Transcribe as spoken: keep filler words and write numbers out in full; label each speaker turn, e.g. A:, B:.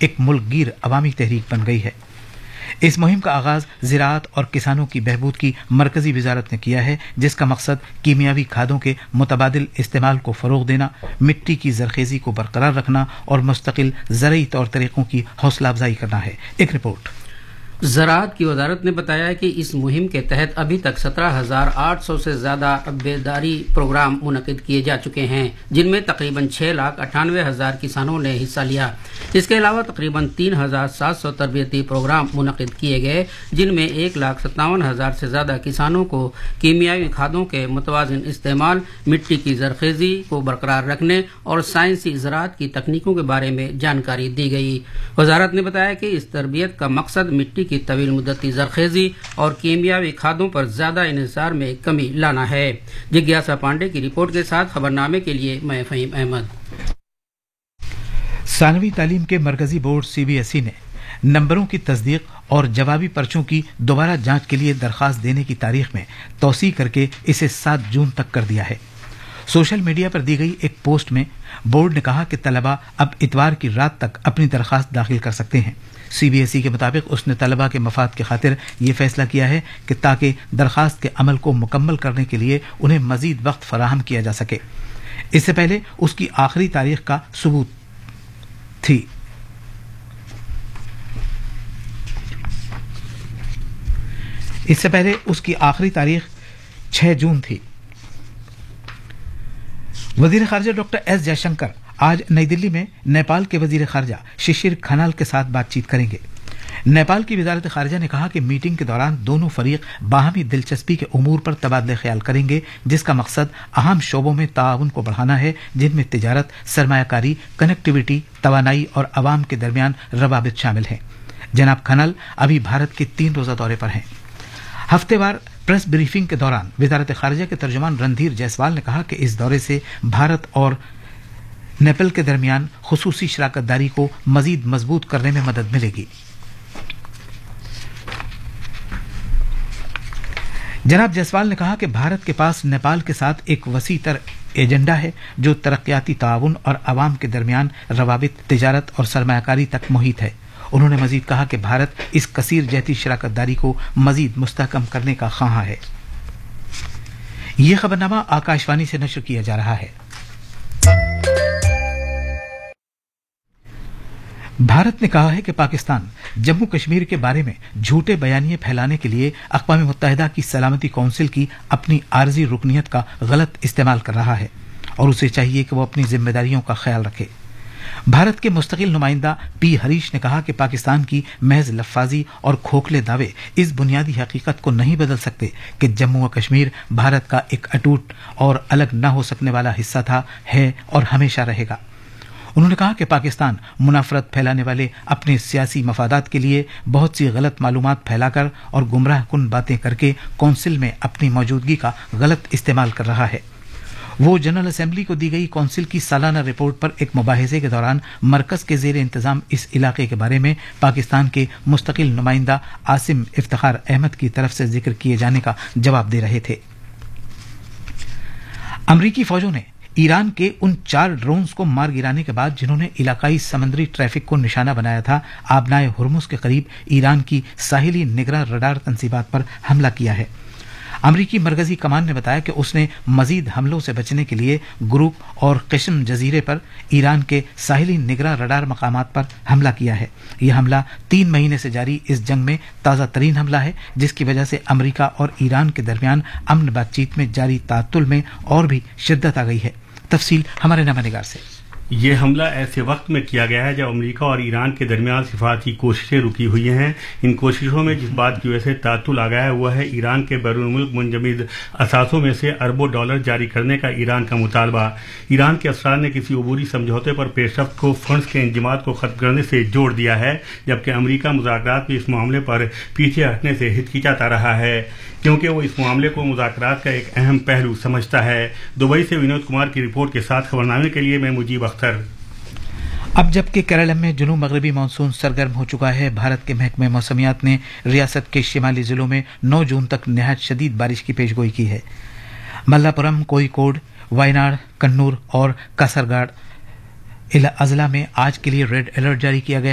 A: ایک ملک گیر عوامی تحریک بن گئی ہے۔ اس مہم کا آغاز زراعت اور کسانوں کی بہبود کی مرکزی وزارت نے کیا ہے، جس کا مقصد کیمیاوی کھادوں کے متبادل استعمال کو فروغ دینا، مٹی کی زرخیزی کو برقرار رکھنا اور مستقل زرعی طور طریقوں کی حوصلہ افزائی کرنا ہے۔ ایک رپورٹ۔
B: زراعت کی وزارت نے بتایا کہ اس مہم کے تحت ابھی تک سترہ ہزار آٹھ سو سے زیادہ بیداری پروگرام منعقد کیے جا چکے ہیں، جن میں تقریباً چھ لاکھ اٹھانوے ہزار کسانوں نے حصہ لیا۔ اس کے علاوہ تقریباً تین ہزار سات سو تربیتی پروگرام منعقد کیے گئے، جن میں ایک لاکھ ستاون ہزار سے زیادہ کسانوں کو کیمیاوی کھادوں کے متوازن استعمال، مٹی کی زرخیزی کو برقرار رکھنے اور سائنسی زراعت کی تکنیکوں کے بارے میں جانکاری دی گئی۔ وزارت نے بتایا کہ اس تربیت کا مقصد مٹی کی طویل مدتی زرخیزی اور کیمیاوی کھادوں پر زیادہ انحصار میں کمی لانا ہے۔ جگیاسا پانڈے کی رپورٹ کے ساتھ خبرنامے کے لیے میں فہیم احمد۔
A: ثانوی تعلیم کے مرکزی board C B S E نے نمبروں کی تصدیق اور جوابی پرچوں کی دوبارہ جانچ کے لیے درخواست دینے کی تاریخ میں توسیع کر کے اسے سات جون تک کر دیا ہے۔ سوشل میڈیا پر دی گئی ایک پوسٹ میں بورڈ نے کہا کہ طلبہ اب اتوار کی رات تک اپنی درخواست داخل کر سکتے ہیں۔ سی بی ایس ای کے مطابق اس نے طلبہ کے مفاد کی خاطر یہ فیصلہ کیا ہے کہ تاکہ درخواست کے عمل کو مکمل کرنے کے لیے انہیں مزید وقت فراہم کیا جا سکے۔ اس سے پہلے اس کی آخری تاریخ کا ثبوت تھی۔ اس سے پہلے اس کی آخری تاریخ چھ جون تھی۔ وزیر خارجہ ڈاکٹر ایس جے شنکر آج نئی دلی میں نیپال کے وزیر خارجہ ششر کھنال کے ساتھ بات چیت کریں گے۔ نیپال کی وزارت خارجہ نے کہا کہ میٹنگ کے دوران دونوں فریق باہمی دلچسپی کے امور پر تبادلہ خیال کریں گے، جس کا مقصد اہم شعبوں میں تعاون کو بڑھانا ہے، جن میں تجارت، سرمایہ کاری، کنیکٹیویٹی، توانائی اور عوام کے درمیان روابط شامل ہیں۔ جناب کھنال ابھی بھارت کے تین روزہ دورے پر ہیں۔ ہفتے وار پریس بریفنگ کے دوران وزارت خارجہ کے ترجمان رندھیر جیسوال نے کہا کہ اس دورے سے بھارت اور نیپال کے درمیان خصوصی شراکت داری کو مزید مضبوط کرنے میں مدد ملے گی۔ جناب جیسوال نے کہا کہ بھارت کے پاس نیپال کے ساتھ ایک وسیع تر ایجنڈا ہے جو ترقیاتی تعاون اور عوام کے درمیان روابط، تجارت اور سرمایہ کاری تک محیط ہے۔ انہوں نے مزید کہا کہ بھارت اس کثیر جہتی شراکت داری کو مزید مستحکم کرنے کا خواہاں ہے۔ یہ خبرنامہ آکاشوانی سے نشر کیا جا رہا ہے۔ بھارت نے کہا ہے کہ پاکستان جموں کشمیر کے بارے میں جھوٹے بیانیے پھیلانے کے لیے اقوام متحدہ کی سلامتی کونسل کی اپنی عارضی رکنیت کا غلط استعمال کر رہا ہے اور اسے چاہیے کہ وہ اپنی ذمہ داریوں کا خیال رکھے۔ بھارت کے مستقل نمائندہ پی ہریش نے کہا کہ پاکستان کی محض لفاظی اور کھوکھلے دعوے اس بنیادی حقیقت کو نہیں بدل سکتے کہ جموں و کشمیر بھارت کا ایک اٹوٹ اور الگ نہ ہو سکنے والا حصہ تھا، ہے اور ہمیشہ رہے گا۔ انہوں نے کہا کہ پاکستان منافرت پھیلانے والے اپنے سیاسی مفادات کے لیے بہت سی غلط معلومات پھیلا کر اور گمراہ کن باتیں کر کے کونسل میں اپنی موجودگی کا غلط استعمال کر رہا ہے۔ وہ جنرل اسمبلی کو دی گئی کونسل کی سالانہ رپورٹ پر ایک مباحثے کے دوران مرکز کے زیر انتظام اس علاقے کے بارے میں پاکستان کے مستقل نمائندہ عاصم افتخار احمد کی طرف سے ذکر کیے جانے کا جواب دے رہے تھے۔ امریکی فوجوں نے ایران کے ان چار ڈرونز کو مار گرانے کے بعد جنہوں نے علاقائی سمندری ٹریفک کو نشانہ بنایا تھا، آبنائے ہرمز کے قریب ایران کی ساحلی نگراں رڈار تنصیبات پر حملہ کیا ہے۔ امریکی مرکزی کمان نے بتایا کہ اس نے مزید حملوں سے بچنے کے لیے گروپ اور قشم جزیرے پر ایران کے ساحلی نگراں رڈار مقامات پر حملہ کیا ہے۔ یہ حملہ تین مہینے سے جاری اس جنگ میں تازہ ترین حملہ ہے، جس کی وجہ سے امریکہ اور ایران کے درمیان امن بات چیت میں جاری تعطل میں اور بھی شدت آ گئی ہے۔ تفصیل ہمارے نامہ نگار سے۔
C: یہ حملہ ایسے وقت میں کیا گیا ہے جب امریکہ اور ایران کے درمیان سفارتی کوششیں رکی ہوئی ہیں۔ ان کوششوں میں جس بات کی وجہ سے تعطل آ گیا ہے وہ ہے ایران کے بیرون ملک منجمد اثاثوں میں سے اربوں ڈالر جاری کرنے کا ایران کا مطالبہ۔ ایران کے افسران نے کسی عبوری سمجھوتے پر پیش رفت کو فنڈز کے انجماد کو ختم کرنے سے جوڑ دیا ہے، جبکہ امریکہ مذاکرات میں اس معاملے پر پیچھے ہٹنے سے ہچکچاتا رہا ہے کیونکہ وہ اس معاملے کو مذاکرات کا ایک اہم پہلو سمجھتا ہے۔ دبئی سے ونود کمار کی رپورٹ کے ساتھ خبرنامے کے لیے میں مجیب اختر۔
A: اب جبکہ کیرالم میں جنوب مغربی مانسون سرگرم ہو چکا ہے، بھارت کے محکمہ موسمیات نے ریاست کے شمالی ضلعوں میں نو جون تک نہایت شدید بارش کی پیشگوئی کی ہے۔ ملاپورم، کوئیکوڈ، وائناڈ، کنور اور کاسرگاڈ اضلاع میں آج کے لیے ریڈ الرٹ جاری کیا گیا